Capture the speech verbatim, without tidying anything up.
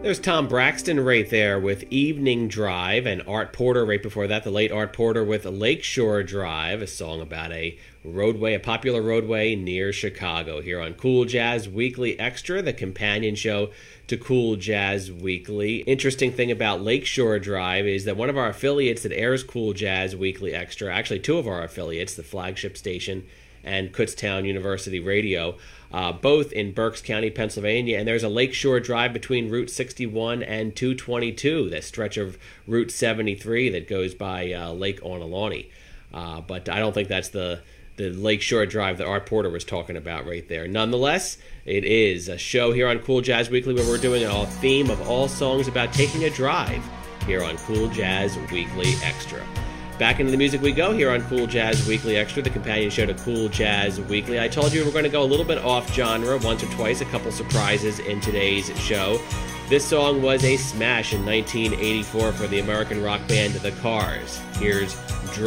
There's Tom Braxton right there with Evening Drive, and Art Porter right before that, the late Art Porter with Lakeshore Drive, a song about a roadway, a popular roadway near Chicago, here on Cool Jazz Weekly Extra, the companion show to Cool Jazz Weekly. Interesting thing about Lakeshore Drive is that one of our affiliates that airs Cool Jazz Weekly Extra, actually two of our affiliates, the flagship station and Kutztown University Radio, uh, both in Berks County, Pennsylvania, and there's a Lakeshore Drive between Route sixty-one and two twenty-two, that stretch of Route seventy-three that goes by uh, Lake Onalawney. Uh, but I don't think that's the the Lakeshore Drive that Art Porter was talking about right there. Nonetheless, it is a show here on Cool Jazz Weekly where we're doing a theme of all songs about taking a drive here on Cool Jazz Weekly Extra. Back into the music we go here on Cool Jazz Weekly Extra, the companion show to Cool Jazz Weekly. I told you we're going to go a little bit off genre once or twice, a couple surprises in today's show. This song was a smash in nineteen eighty-four for the American rock band The Cars. Here's